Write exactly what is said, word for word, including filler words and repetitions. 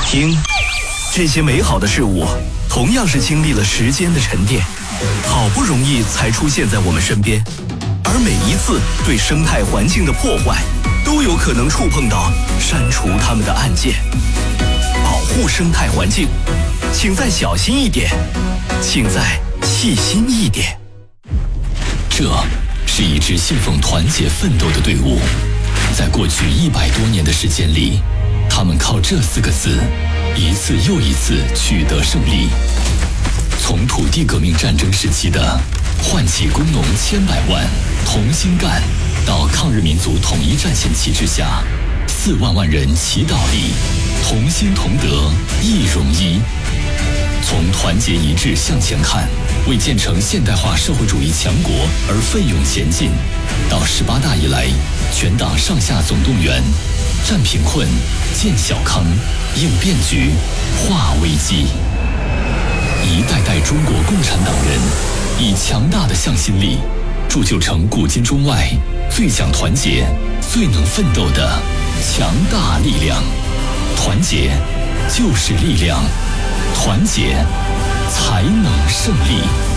听，这些美好的事物同样是经历了时间的沉淀，好不容易才出现在我们身边，而每一次对生态环境的破坏，都有可能触碰到删除它们的按键。保护生态环境，请再小心一点，请再细心一点。 这是一支信奉团结奋斗的队伍，在过去一百多年的时间里，他们靠这四个字，一次又一次取得胜利。从土地革命战争时期的唤起工农千百万同心干，到抗日民族统一战线旗帜下四万万人齐倒立，同心同德一荣一。从团结一致向前看，为建成现代化社会主义强国而奋勇前进，到十八大以来全党上下总动员，战贫困、建小康、应变局、化危机。一代代中国共产党人以强大的向心力，铸就成古今中外最讲团结、最能奋斗的强大力量。团结就是力量，团结才能胜利。